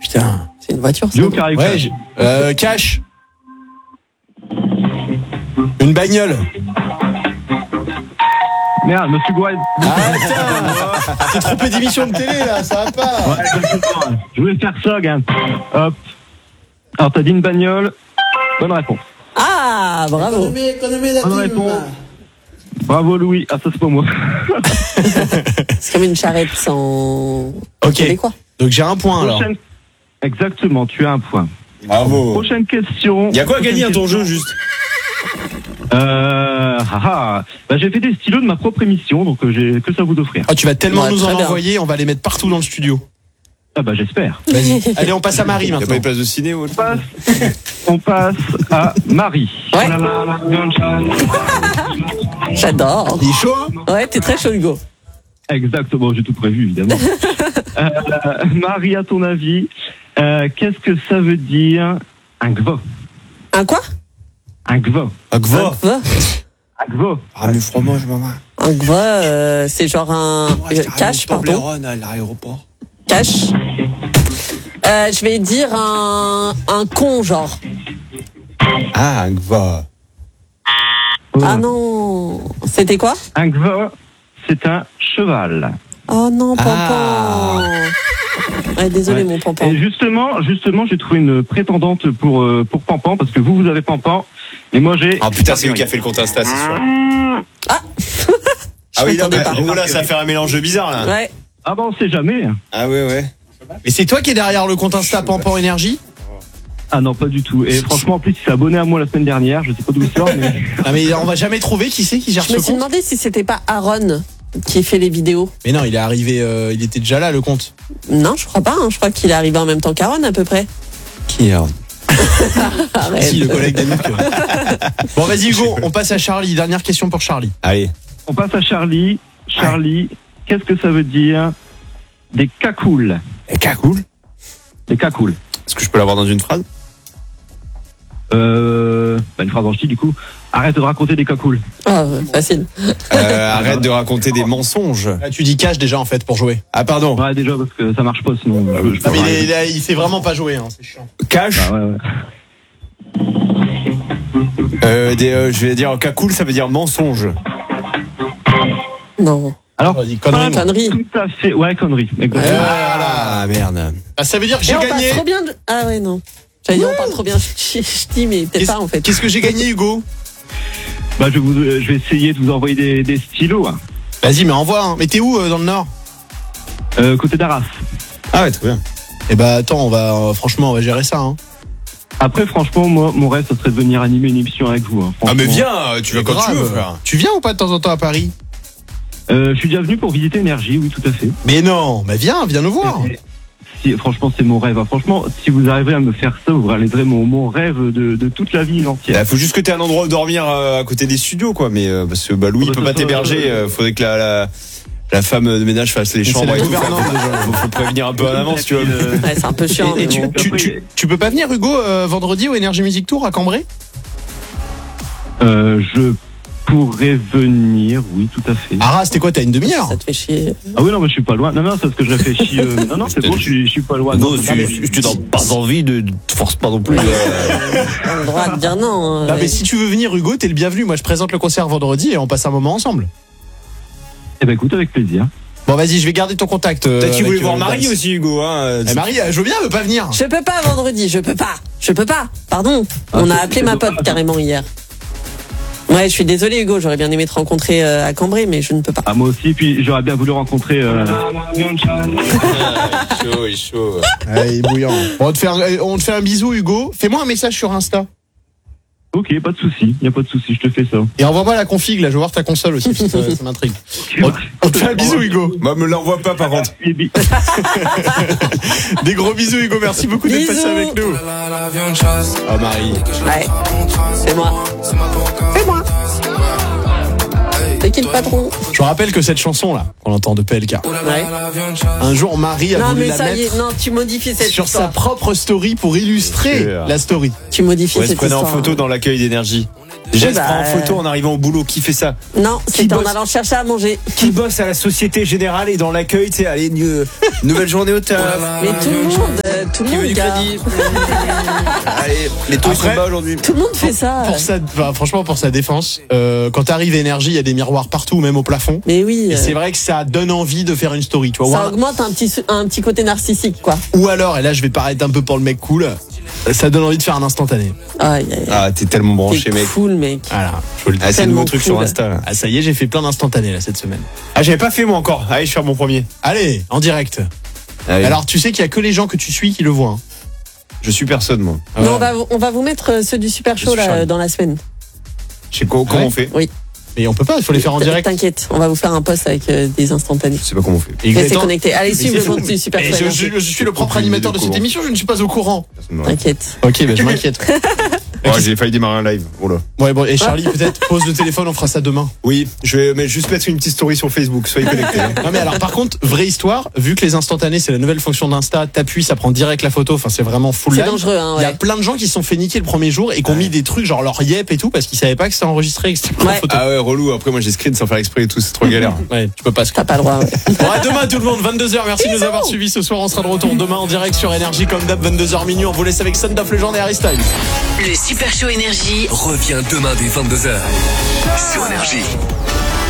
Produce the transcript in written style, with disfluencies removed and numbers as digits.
Putain. C'est une voiture, ça. Duo carré. Ouais, cash. Une bagnole. Merde, Monsieur Gouret. Ah putain. T'es trompé d'émission de télé là, ça va pas. Ouais, exactement. Je voulais faire ça, gars. Hop. Alors, t'as dit une bagnole. Bonne réponse. Ah, bravo. Bonne réponse. Bravo, Louis. Ah, ça, c'est pas moi. C'est comme une charrette sans... Ok. Vous savez quoi? Donc j'ai un point alors. Exactement, tu as un point. Bravo. Prochaine question. Il y a quoi à gagner à ton jeu juste? J'ai fait des stylos de ma propre émission, donc j'ai que ça à vous offrir. Ah, tu vas tellement Ouais, nous très en bien. envoyer, on va les mettre partout dans le studio. Ah bah j'espère. Vas-y. Allez, on passe à Marie Il n'y a pas maintenant. une place de ciné ou autre? On passe à Marie. Ouais. J'adore. Il est chaud, hein? Ouais, t'es très chaud, Hugo. Exactement, j'ai tout prévu évidemment. Marie, à ton avis, qu'est-ce que ça veut dire un gvo? Un quoi? Un gvo. Un gva. Va. Un gvo. Ah, mais fromage, maman. Un gva, c'est genre un cash, pardon. À l'aéroport. Cash. Je vais dire un con, genre. Ah, un gva. Ah non. C'était quoi? Un gvo, c'est un cheval. Oh non, Pampan. Ah. Ouais, désolé, Ouais. mon Pampan. Et justement, j'ai trouvé une prétendante pour Pampan, parce que vous avez Pampan, et moi j'ai... Ah putain, c'est lui qui a fait le compte Insta, c'est sûr. Ah Ah oui, là, m'attendais pas. oh là, ça va faire un mélange bizarre là. Ouais. Ah bah on sait jamais. Ah ouais. Mais c'est toi qui es derrière le compte Insta Pampan Énergie? Ah non, pas du tout. Et franchement, en plus, il s'est abonné à moi la semaine dernière, je sais pas d'où il sort, mais... Ah mais on va jamais trouver qui c'est qui gère Je ce me suis compte. demandé si c'était pas Aaron qui fait les vidéos. Mais non, il est arrivé, il était déjà là le compte. Non, je crois pas. Je crois qu'il est arrivé en même temps qu'Aaron, à peu près. Qui est Arrête. Si, le collègue d'Anouk. Bon, vas-y Hugo, on passe à Charlie. Dernière question pour Charlie. Allez. On passe à Charlie. Charlie, qu'est-ce que ça veut dire des cacoules? Et cacoule. Des cacoules. Est-ce que je peux l'avoir dans une phrase? Une phrase en ch'ti, du coup. Arrête de raconter des cacoules. Ah, facile. Arrête de raconter des mensonges. Là, tu dis cash déjà en fait pour jouer. Ah pardon. Ouais, déjà, parce que ça marche pas, sinon... je peux Ah, mais rien. il sait vraiment pas jouer, hein, c'est chiant. Cash. Ah, ouais. Je vais dire cacoule, ça veut dire mensonge. Non. Alors, Vas-y, connerie. Connerie. tout à fait... Ouais, connerie. Exactement. Ah merde. Ah, ça veut dire que j'ai Et on gagné. parle trop bien de... Ah ouais, non. J'allais dire, on parle trop bien. Je dis, mais peut-être pas, en fait. Qu'est-ce que j'ai gagné, Hugo? Bah, je vais essayer de vous envoyer des stylos, hein. Vas-y, mais envoie. Hein. Mais t'es où dans le Nord? Côté d'Arras. Ah ouais, très bien. Eh bah attends, franchement, on va gérer ça. Hein. Après, franchement, moi, mon rêve, ça serait de venir animer une émission avec vous. Hein, Ah mais franchement. viens, tu vas quand tu veux, frère. Tu viens ou pas de temps en temps à Paris? Je suis déjà venu pour visiter Énergie, oui, tout à fait. Mais non, mais viens nous voir. Franchement, c'est mon rêve. Hein. Franchement, si vous arrivez à me faire ça, vous réaliserez mon rêve de toute la vie entière. Il faut juste que tu aies un endroit où dormir à côté des studios, quoi. Mais parce que Louis Bah, peut ça, pas ça, t'héberger. Faudrait que la femme de ménage fasse les chambres. la Et tout. gouvernante, Faut prévenir un peu en avance, tu vois. Ouais, c'est un peu chiant. Et mais bon. tu peux pas venir, Hugo, vendredi au Energy Music Tour à Cambrai? Je pourrais venir, oui, tout à fait. Arras, c'était quoi? T'as une demi-heure? Ça te fait chier. Ah oui, non, mais je suis pas loin. Non, c'est parce que je réfléchis. Non, c'est bon, je suis pas loin. Non, c'est pas mal. tu n'as pas envie de te force pas non plus. On a le droit de dire non. Non, mais si tu veux venir, Hugo, t'es le bienvenu. Moi, je présente le concert vendredi et on passe un moment ensemble. Eh ben, écoute, avec plaisir. Bon, vas-y, je vais garder ton contact. Peut-être tu avec, voulais voir le Marie Dance. aussi, Hugo. Hein. Marie, je veux bien, elle veut pas venir. Je peux pas vendredi, je peux pas. Pardon. On a appelé ma pote carrément hier. Ouais, je suis désolé Hugo, j'aurais bien aimé te rencontrer à Cambrai, mais je ne peux pas. Ah, moi aussi, puis j'aurais bien voulu rencontrer... Chaud, il est chaud. Ah, il est bouillant. Bon, on te fait un bisou, Hugo. Fais-moi un message sur Insta. Ok, pas de souci, y a pas de souci, je te fais ça. Et envoie-moi la config, là, je veux voir ta console aussi, parce que ça m'intrigue. On te fait un bisou, Hugo. Moi, me l'envoie pas, par contre. Des gros bisous, Hugo. Merci beaucoup d'être Bisous. passé avec nous. Oh, Marie. Ouais, c'est moi. C'est qui le patron? Je vous rappelle que cette chanson-là, qu'on entend de PLK, Ouais. un jour, Marie a Non, voulu mais la ça y est, mettre non, tu modifies cette sur sa histoire. propre story pour illustrer Sûr. la story. Tu modifies Ouais, se cette prenait en histoire. photo dans l'accueil d'énergie. Déjà, elle se bah, prend en photo en arrivant au boulot. Qui fait ça? Non, c'était en bosse allant chercher à manger. Qui bosse à la Société Générale et dans l'accueil, tu sais, allez, nouvelle journée au taf. Mais tout le monde tout le Qui veut monde du garde. crédit Allez, les taux ils sont Après, bas aujourd'hui. Tout le monde fait ça. Franchement, pour sa défense, quand t'arrives énergie, il y a des miroirs partout, même au plafond. Mais oui. Et c'est vrai que ça donne envie de faire une story, tu vois. Ça augmente un petit côté narcissique, quoi. Ou alors, et là je vais paraître un peu pour le mec cool, ça donne envie de faire un instantané. Aïe, aïe, aïe. Ah, t'es tellement branché, T'es mec. cool, mec. Voilà, je vous le dis. Ah, c'est le nouveau Tellement truc cool. sur Insta. Là. Ah ça y est, j'ai fait plein d'instantanés là cette semaine. Ah, j'avais pas fait moi encore. Allez, je vais faire mon premier. Allez, en direct. Allez. Alors tu sais qu'il y a que les gens que tu suis qui le voient. Hein. Je suis personne, moi. Non, on va vous mettre ceux du Super Show là Charlie. dans la semaine. Je sais comment Ouais. on fait. Oui. Mais on peut pas, il faut les faire en direct. T'inquiète, on va vous faire un post avec des instantanés. Je sais pas comment on fait. Et Restez attends, connectés. Allez, suivez mais le c'est compte fou. du Super Et Show. je suis le propre animateur de cette émission, je ne suis pas au courant. Personne me répond. T'inquiète. Ok, je m'inquiète. Oh, j'ai failli démarrer un live. Oh là. Ouais, bon, et Charlie, peut-être pose le téléphone, on fera ça demain. Oui, je vais juste mettre une petite story sur Facebook. Soyez connectés. Hein. Non mais alors par contre, vraie histoire, vu que les instantanés c'est la nouvelle fonction d'Insta, t'appuies, ça prend direct la photo, enfin c'est vraiment full C'est live. dangereux, hein, Il y a ouais. plein de gens qui se sont fait niquer le premier jour et qui ont mis des trucs genre leur yep et tout parce qu'ils savaient pas que c'était enregistré et que c'était pris en Ouais. photo. Ah ouais, relou. Après, moi, j'ai screen sans faire exprès et tout. C'est trop galère. Ouais, tu peux pas se T'as pas le droit, ouais. Bon, à demain tout le monde, 22h, merci de nous avoir suivis ce soir, on sera de retour demain en direct sur Énergie comme d'hab, 22h minuit, on vous laisse avec Son of Legend et Harry Styles. Le Super Show Énergie Revient demain dès 22h sur Énergie.